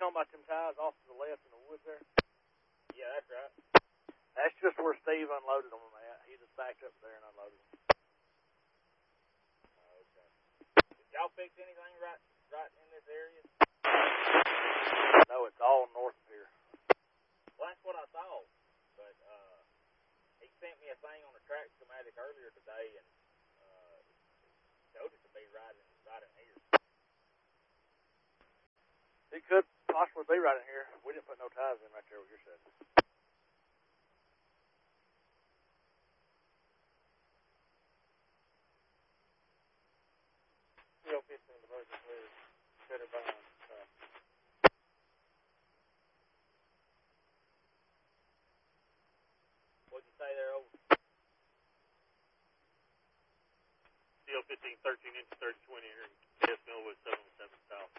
talking about them ties off to the left in the woods there? Yeah, that's right. That's just where Steve unloaded them at. He just backed up there and unloaded them. Okay. Did y'all fix anything right in this area? No, it's all north of here. Well, that's what I thought. But he sent me a thing on the track schematic earlier today, and showed it to be right in here. It could possibly be right in here. We didn't put no ties in right there where you're sitting. Still 15 the version clear. Better behind. What'd you say there, over? Steel 15, 13 inch, 30, 20 here in KS Millwood, 707 South.